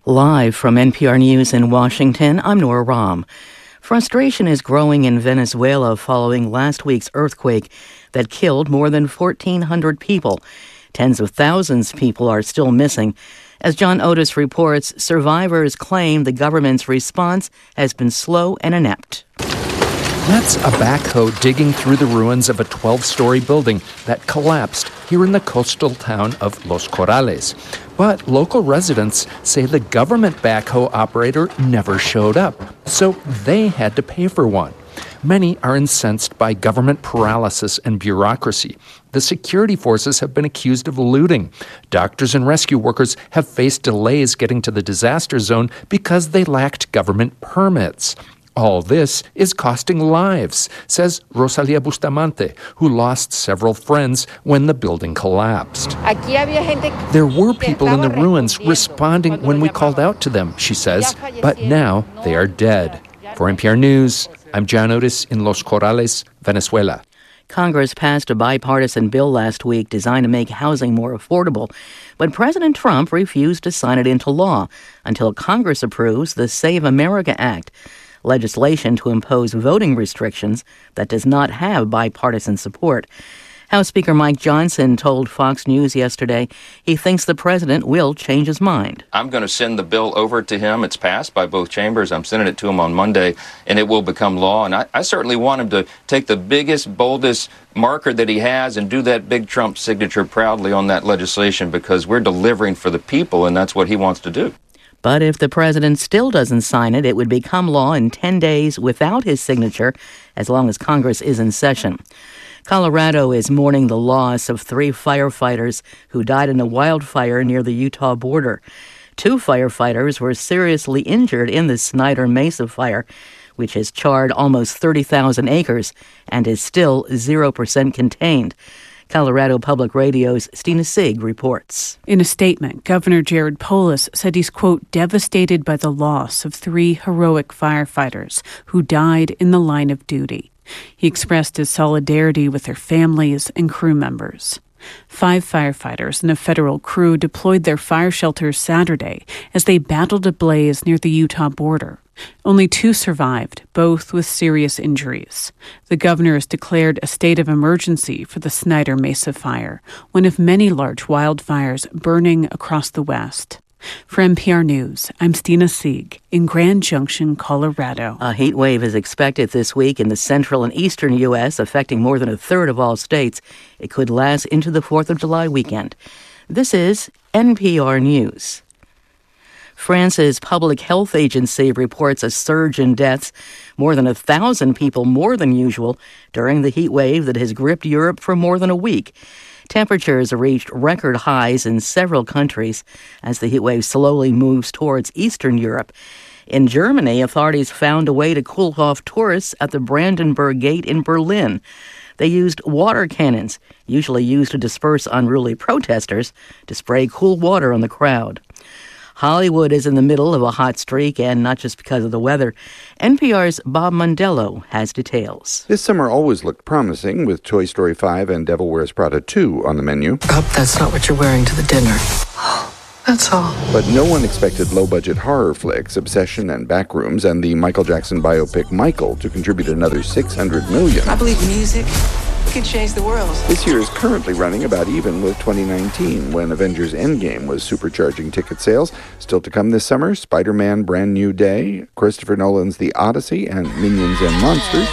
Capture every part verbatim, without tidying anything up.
Live from N P R News in Washington, I'm Nora Rahm. Frustration is growing in Venezuela following last week's earthquake that killed more than fourteen hundred people. Tens of thousands of people are still missing. As John Otis reports, survivors claim the government's response has been slow and inept. That's a backhoe digging through the ruins of a twelve-story building that collapsed here in the coastal town of Los Corrales. But local residents say the government backhoe operator never showed up, so they had to pay for one. Many are incensed by government paralysis and bureaucracy. The security forces have been accused of looting. Doctors and rescue workers have faced delays getting to the disaster zone because they lacked government permits. All this is costing lives, says Rosalia Bustamante, who lost several friends when the building collapsed. There were people in the ruins responding when we called out to them, she says, but now they are dead. For N P R News, I'm John Otis in Los Corrales, Venezuela. Congress passed a bipartisan bill last week designed to make housing more affordable, but President Trump refused to sign it into law until Congress approves the Save America Act, legislation to impose voting restrictions that does not have bipartisan support. House Speaker Mike Johnson told Fox News yesterday he thinks the president will change his mind. I'm going to send the bill over to him. It's passed by both chambers. I'm sending it to him on Monday, and it will become law. And I, I certainly want him to take the biggest, boldest marker that he has and do that big Trump signature proudly on that legislation, because we're delivering for the people, and that's what he wants to do. But if the president still doesn't sign it, it would become law in ten days without his signature, as long as Congress is in session. Colorado is mourning the loss of three firefighters who died in a wildfire near the Utah border. Two firefighters were seriously injured in the Snyder Mesa fire, which has charred almost thirty thousand acres and is still zero percent contained. Colorado Public Radio's Stina Sieg reports. In a statement, Governor Jared Polis said he's, quote, devastated by the loss of three heroic firefighters who died in the line of duty. He expressed his solidarity with their families and crew members. Five firefighters and a federal crew deployed their fire shelters Saturday as they battled a blaze near the Utah border. Only two survived, both with serious injuries. The governor has declared a state of emergency for the Snyder Mesa fire, one of many large wildfires burning across the West. For N P R News, I'm Stina Sieg in Grand Junction, Colorado. A heat wave is expected this week in the central and eastern U S, affecting more than a third of all states. It could last into the fourth of July weekend. This is N P R News. France's public health agency reports a surge in deaths, more than a thousand people more than usual, during the heat wave that has gripped Europe for more than a week. Temperatures reached record highs in several countries as the heat wave slowly moves towards Eastern Europe. In Germany, authorities found a way to cool off tourists at the Brandenburg Gate in Berlin. They used water cannons, usually used to disperse unruly protesters, to spray cool water on the crowd. Hollywood is in the middle of a hot streak, and not just because of the weather. N P R's Bob Mondello has details. This summer always looked promising, with Toy Story five and Devil Wears Prada two on the menu. I hope that's not what you're wearing to the dinner. That's all. But no one expected low-budget horror flicks, Obsession and Backrooms, and the Michael Jackson biopic Michael to contribute another six hundred million dollars. I believe music can change the world. This year is currently running about even with twenty nineteen, when Avengers Endgame was supercharging ticket sales. Still to come this summer, Spider-Man Brand New Day, Christopher Nolan's The Odyssey, and Minions and Monsters,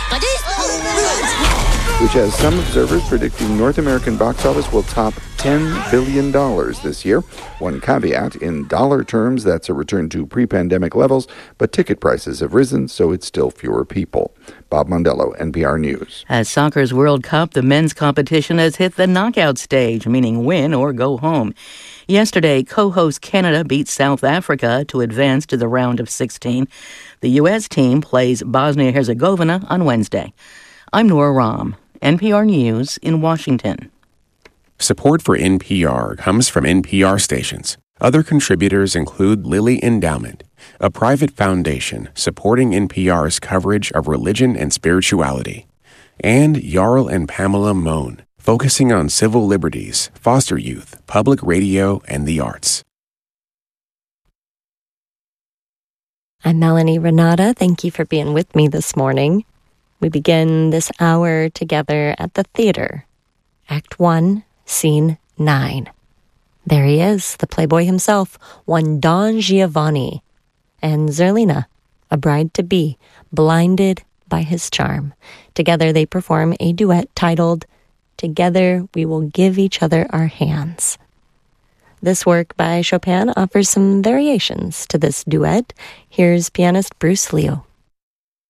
which has some observers predicting North American box office will top ten billion dollars this year. One caveat, in dollar terms, that's a return to pre-pandemic levels, but ticket prices have risen, so it's still fewer people. Bob Mondello, N P R News. As soccer's World Cup, the men's competition has hit the knockout stage, meaning win or go home. Yesterday, co-host Canada beat South Africa to advance to the round of sixteen. The U S team plays Bosnia-Herzegovina on Wednesday. I'm Nora Rahm, N P R News in Washington. Support for N P R comes from N P R stations. Other contributors include Lilly Endowment, a private foundation supporting N P R's coverage of religion and spirituality, and Jarl and Pamela Mohn, focusing on civil liberties, foster youth, public radio, and the arts. I'm Melanie Renata. Thank you for being with me this morning. We begin this hour together at the theater. Act one, Scene nine. There he is, the playboy himself, one Don Giovanni, and Zerlina, a bride-to-be, blinded by his charm. Together they perform a duet titled, Together We Will Give Each Other Our Hands. This work by Chopin offers some variations to this duet. Here's pianist Bruce Leo.